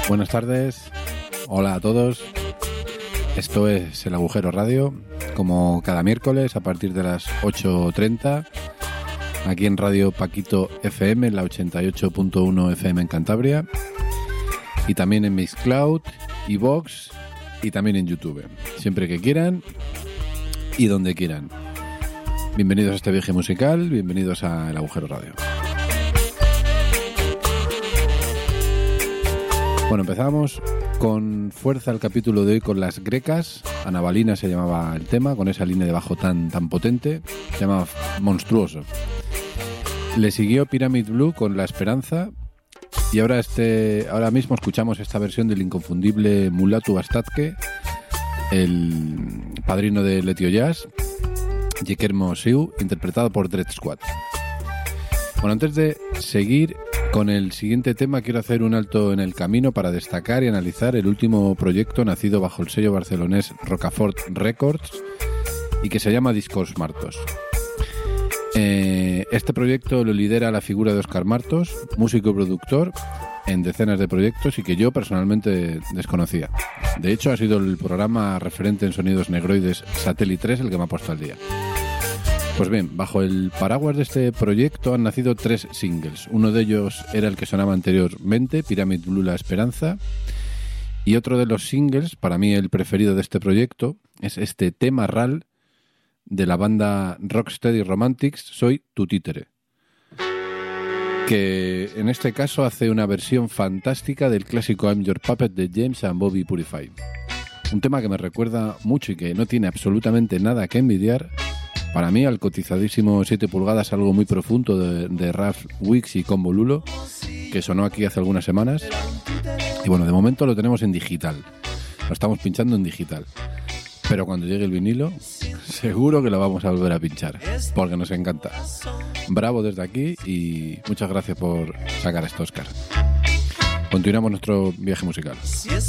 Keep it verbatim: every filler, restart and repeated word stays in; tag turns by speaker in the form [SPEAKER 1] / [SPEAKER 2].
[SPEAKER 1] Buenas tardes, hola a todos. Esto es El Agujero Radio, como cada miércoles a partir de las ocho treinta, aquí en Radio Paquito F M, en la ochenta y ocho punto uno F M en Cantabria, y también en Mixcloud, iVoox y también en YouTube, siempre que quieran y donde quieran. Bienvenidos a este viaje musical, bienvenidos a El Agujero Radio. Bueno, empezamos con fuerza el capítulo de hoy con las grecas. Anabalina se llamaba el tema, con esa línea de bajo tan, tan potente, se llamaba Monstruoso. Le siguió Pyramid Blue con La Esperanza, y ahora este ahora mismo escuchamos esta versión del inconfundible Mulatu Astatke, el padrino del Etio Jazz, Jekermo Siu, interpretado por Dread Squad. Bueno, antes de seguir con el siguiente tema, quiero hacer un alto en el camino para destacar y analizar el último proyecto nacido bajo el sello barcelonés Rocafort Records y que se llama Discos Martos. Eh, este proyecto lo lidera la figura de Óscar Martos, músico y productor en decenas de proyectos y que yo personalmente desconocía. De hecho, ha sido el programa referente en sonidos negroides Satellite tres el que me ha puesto al día. Pues bien, bajo el paraguas de este proyecto han nacido tres singles. Uno de ellos era el que sonaba anteriormente, Pyramid Blue, La Esperanza. Y otro de los singles, para mí el preferido de este proyecto, es este tema R A L de la banda Rocksteady Romantics, Soy tu títere, que en este caso hace una versión fantástica del clásico I'm Your Puppet de James and Bobby Purify. Un tema que me recuerda mucho y que no tiene absolutamente nada que envidiar, para mí, al cotizadísimo siete pulgadas, algo muy profundo de, de Ralph Wicks y Combo Lulo, que sonó aquí hace algunas semanas. Y bueno, de momento lo tenemos en digital. Lo estamos pinchando en digital. Pero cuando llegue el vinilo, seguro que lo vamos a volver a pinchar, porque nos encanta. Bravo desde aquí y muchas gracias por sacar esto, Óscar. Continuamos nuestro viaje musical.